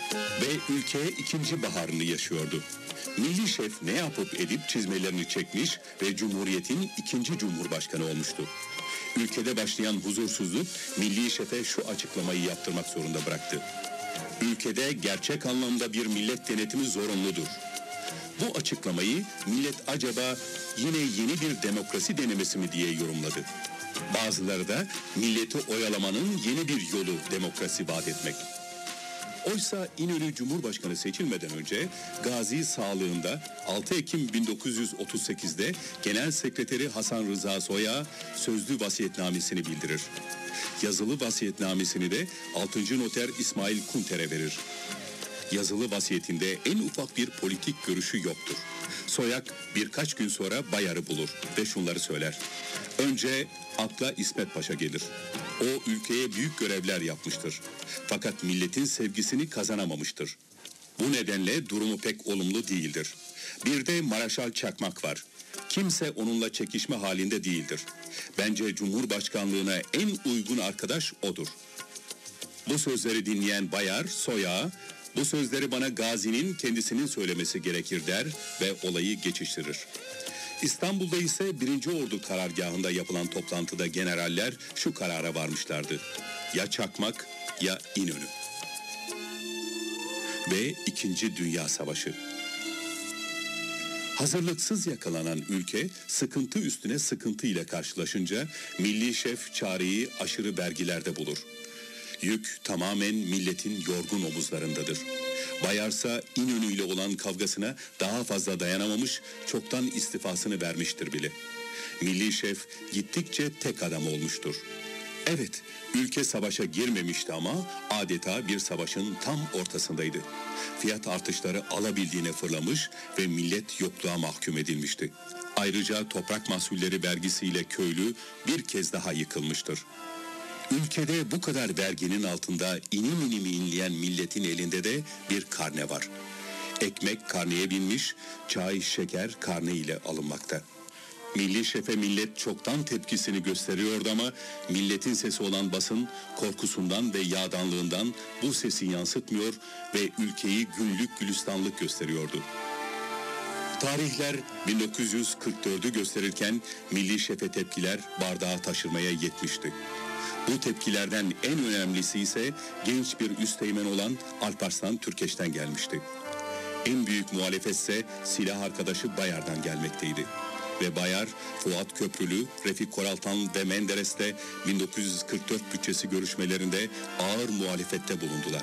Ve ülke ikinci baharını yaşıyordu. Milli şef ne yapıp edip çizmelerini çekmiş ve Cumhuriyet'in ikinci cumhurbaşkanı olmuştu. Ülkede başlayan huzursuzluk milli şefe şu açıklamayı yaptırmak zorunda bıraktı. Ülkede gerçek anlamda bir millet denetimi zorunludur. Bu açıklamayı millet acaba yine yeni bir demokrasi denemesi mi diye yorumladı. Bazıları da milleti oyalamanın yeni bir yolu demokrasi vaat etmek. Oysa İnönü Cumhurbaşkanı seçilmeden önce Gazi sağlığında 6 Ekim 1938'de Genel Sekreteri Hasan Rıza Soy'a sözlü vasiyetnamesini bildirir. Yazılı vasiyetnamesini de 6. Noter İsmail Kunter'e verir. Yazılı vasiyetinde en ufak bir politik görüşü yoktur. Soyak birkaç gün sonra Bayar'ı bulur ve şunları söyler. Önce akla İsmet Paşa gelir. O ülkeye büyük görevler yapmıştır. Fakat milletin sevgisini kazanamamıştır. Bu nedenle durumu pek olumlu değildir. Bir de Maraşal Çakmak var. Kimse onunla çekişme halinde değildir. Bence Cumhurbaşkanlığına en uygun arkadaş odur. Bu sözleri dinleyen Bayar, Soyak'a, bu sözleri bana Gazi'nin kendisinin söylemesi gerekir der ve olayı geçiştirir. İstanbul'da ise 1. Ordu karargahında yapılan toplantıda generaller şu karara varmışlardı. Ya Çakmak ya İnönü. Ve 2. Dünya Savaşı. Hazırlıksız yakalanan ülke sıkıntı üstüne sıkıntı ile karşılaşınca milli şef çareyi aşırı vergilerde bulur. Yük tamamen milletin yorgun omuzlarındadır. Bayarsa İnönü ile olan kavgasına daha fazla dayanamamış, çoktan istifasını vermiştir bile. Milli şef gittikçe tek adam olmuştur. Evet, ülke savaşa girmemişti ama adeta bir savaşın tam ortasındaydı. Fiyat artışları alabildiğine fırlamış ve millet yokluğa mahkum edilmişti. Ayrıca toprak mahsulleri vergisiyle köylü bir kez daha yıkılmıştır. Ülkede bu kadar verginin altında inim inim inleyen milletin elinde de bir karne var. Ekmek karneye binmiş, çay, şeker karne ile alınmakta. Milli şefe millet çoktan tepkisini gösteriyordu ama milletin sesi olan basın korkusundan ve yağdanlığından bu sesi yansıtmıyor ve ülkeyi güllük gülistanlık gösteriyordu. Tarihler 1944'ü gösterirken milli şefe tepkiler bardağı taşırmaya yetmişti. Bu tepkilerden en önemlisi ise genç bir üsteğmen olan Alparslan Türkeş'ten gelmişti. En büyük muhalefet ise silah arkadaşı Bayar'dan gelmekteydi. Ve Bayar, Fuat Köprülü, Refik Koraltan ve Menderes de 1944 bütçesi görüşmelerinde ağır muhalefette bulundular.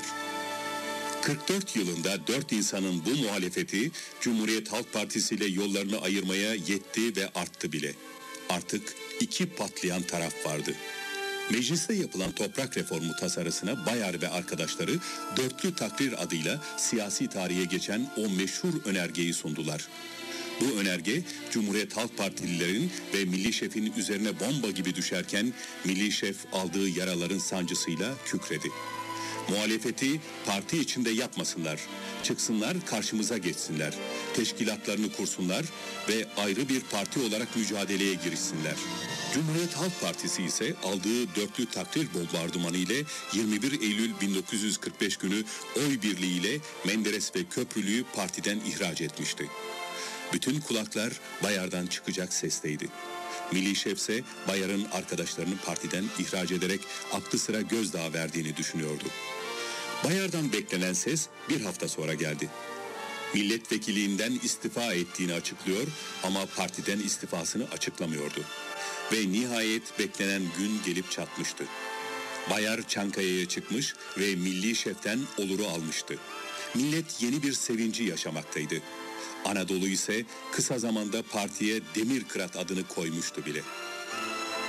44 yılında 4 insanın bu muhalefeti Cumhuriyet Halk Partisi ile yollarını ayırmaya yetti ve arttı bile. Artık 2 patlayan taraf vardı. Mecliste yapılan toprak reformu tasarısına Bayar ve arkadaşları dörtlü takrir adıyla siyasi tarihe geçen o meşhur önergeyi sundular. Bu önerge Cumhuriyet Halk Partililerin ve Milli Şef'in üzerine bomba gibi düşerken Milli Şef aldığı yaraların sancısıyla kükredi. Muhalefeti parti içinde yapmasınlar, çıksınlar karşımıza geçsinler, teşkilatlarını kursunlar ve ayrı bir parti olarak mücadeleye girişsinler. Cumhuriyet Halk Partisi ise aldığı dörtlü takrir bombardımanı ile 21 Eylül 1945 günü oy birliğiyle Menderes ve Köprülü'yü partiden ihraç etmişti. Bütün kulaklar Bayar'dan çıkacak sesteydi. Milli Şef ise Bayar'ın arkadaşlarını partiden ihraç ederek aklı sıra gözdağı verdiğini düşünüyordu. Bayar'dan beklenen ses bir hafta sonra geldi. Milletvekilliğinden istifa ettiğini açıklıyor ama partiden istifasını açıklamıyordu. Ve nihayet beklenen gün gelip çatmıştı. Bayar Çankaya'ya çıkmış ve Milli Şef'ten oluru almıştı. Millet yeni bir sevinci yaşamaktaydı. Anadolu ise kısa zamanda partiye Demirkırat adını koymuştu bile.